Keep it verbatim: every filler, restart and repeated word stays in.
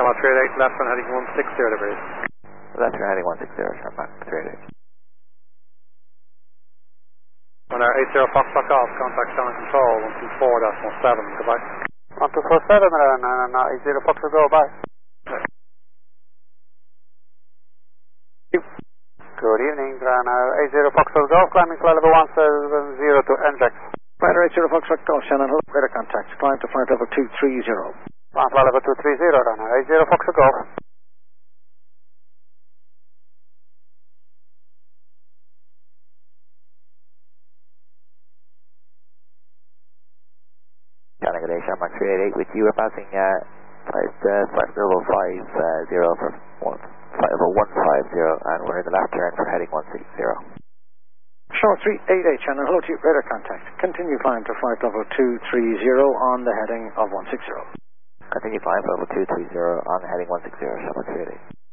Shamrock three eight eight, left on heading one six zero degrees. Left on heading one six zero, Shamrock three eight eight. On our eight zero Foxtrot Golf, contact Shannon Control, one two four dash one seven, goodbye. one two four seven, and uh, eight zero Foxtrot Golf, bye. Good evening, uh, eight zero Foxtrot Golf, climbing flight level one seven zero to N J A X. Fighter eight zero Foxtrot Golf, Shannon, hello, radar contact, climb to flight level two three zero. Climb flight level two three zero, runner, eight zero Foxtrot Golf. Shannon, good day, Shamrock three eight eight with you. We're passing uh, flight, uh, flight level five zero for one, flight level one five zero, and we're in the left turn for heading one six zero. Shamrock three eight eight, Shannon, hello to you, radar contact. Continue climb to flight level two three zero on the heading of one six zero. Continue climb level two three zero on heading one six zero, Shamrock three eight eight.